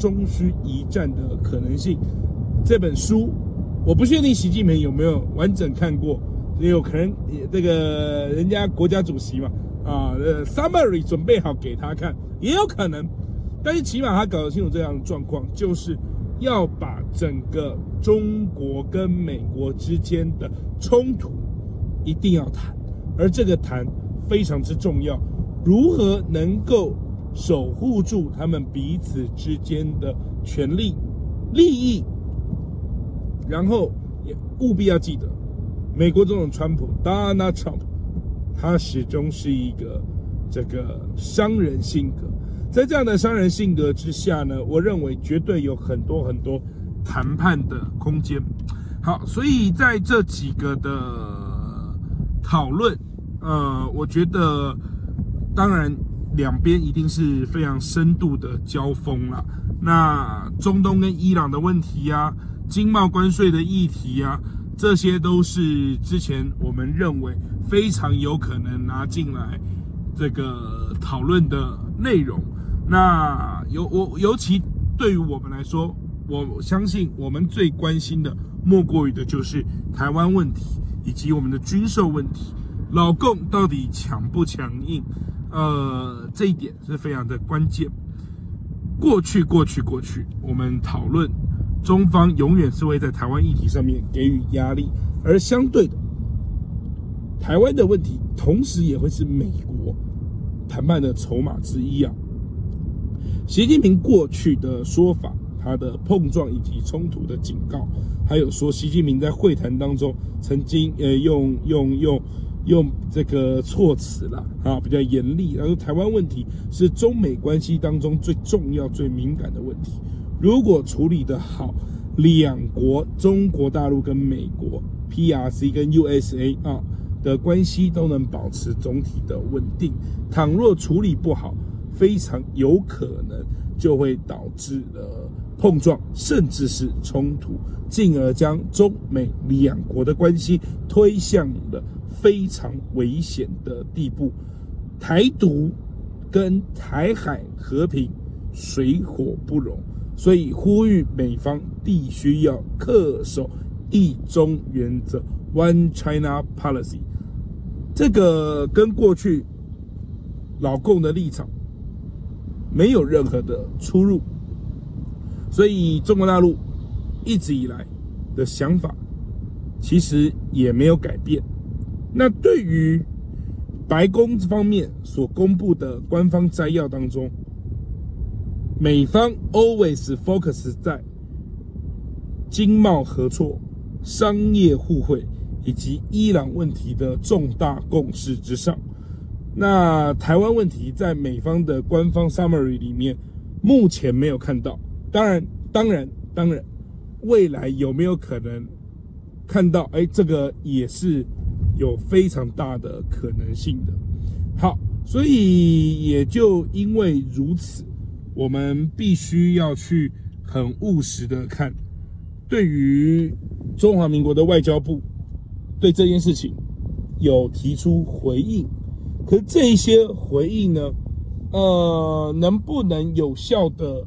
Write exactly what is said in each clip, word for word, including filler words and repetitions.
终须一战的可能性。这本书我不确定习近平有没有完整看过，也有可能这个人家国家主席嘛，啊，呃 ，summary 准备好给他看，也有可能。但是起码他搞得清楚这样的状况，就是要把整个中国跟美国之间的冲突一定要谈，而这个谈非常之重要，如何能够守护住他们彼此之间的权利、利益，然后也务必要记得，美国总统川普 Donald Trump， 他始终是一个这个商人性格。在这样的商人性格之下呢，我认为绝对有很多很多谈判的空间。好，所以在这几个的讨论，呃，我觉得当然两边一定是非常深度的交锋啦。那中东跟伊朗的问题啊，经贸关税的议题啊，这些都是之前我们认为非常有可能拿进来这个讨论的内容。那尤我尤其对于我们来说，我相信我们最关心的莫过于的就是台湾问题以及我们的军售问题，老共到底强不强硬？呃，这一点是非常的关键。过去过去过去，我们讨论中方永远是会在台湾议题上面给予压力，而相对的，台湾的问题同时也会是美国谈判的筹码之一啊。习近平过去的说法，他的碰撞以及冲突的警告，还有说习近平在会谈当中曾经呃用用用用这个措辞啦啊比较严厉，然后台湾问题是中美关系当中最重要最敏感的问题，如果处理得好，两国中国大陆跟美国 P R C 跟 U S A 啊的关系都能保持总体的稳定，倘若处理不好，非常有可能就会导致了碰撞，甚至是冲突，进而将中美两国的关系推向了非常危险的地步。台独跟台海和平水火不容，所以呼吁美方必须要恪守一中原则 One China Policy。 这个跟过去老共的立场没有任何的出入，所以中国大陆一直以来的想法其实也没有改变。那对于白宫方面所公布的官方摘要当中，美方 always focus 在经贸合作、商业互惠以及伊朗问题的重大共识之上。那台湾问题在美方的官方 summary 里面目前没有看到，当然当然当然未来有没有可能看到，哎，这个也是有非常大的可能性的。好，所以也就因为如此，我们必须要去很务实的看，对于中华民国的外交部对这件事情有提出回应，可是这一些回应呢，呃，能不能有效的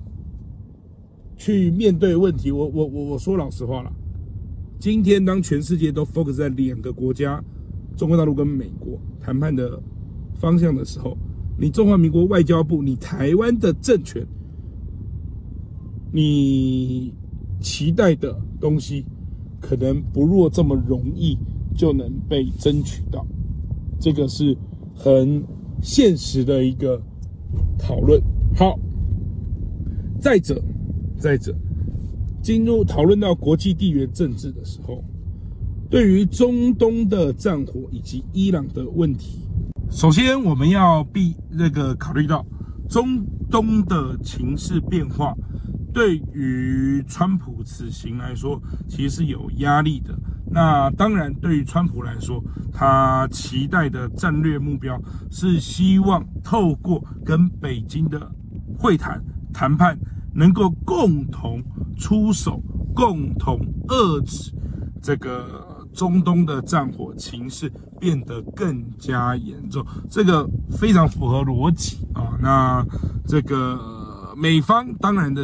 去面对问题？我我我我说老实话了，今天当全世界都 focus 在两个国家，中国大陆跟美国谈判的方向的时候，你中华民国外交部，你台湾的政权，你期待的东西，可能不若这么容易就能被争取到。这个是很现实的一个讨论。好，再者，再者，进入讨论到国际地缘政治的时候，对于中东的战火以及伊朗的问题，首先我们要必那个考虑到中东的情势变化，对于川普此行来说，其实是有压力的。那当然，对于川普来说，他期待的战略目标是希望透过跟北京的会谈谈判，能够共同出手，共同遏制这个中东的战火情势变得更加严重。这个非常符合逻辑啊。那这个美方当然的